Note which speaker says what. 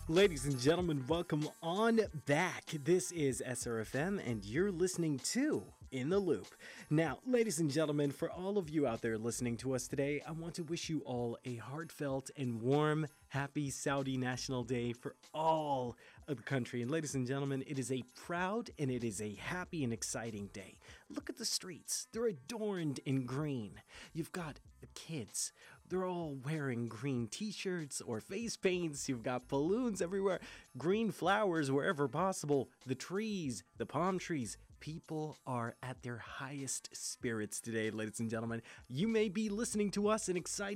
Speaker 1: Ladies and gentlemen, welcome on back. This is SRFM, and you're listening to In the Loop. Now, ladies and gentlemen, for all of you out there listening to us today, I want to wish you all a heartfelt and warm, happy Saudi National Day for all of the country. And ladies and gentlemen, it is a proud and it is a happy and exciting day. Look at the streets. They're adorned in green. You've got the kids. They're all wearing green t-shirts or face paints. You've got balloons everywhere, green flowers wherever possible, the trees, the palm trees. People are at their highest spirits today, ladies and gentlemen. You may be listening to us and excited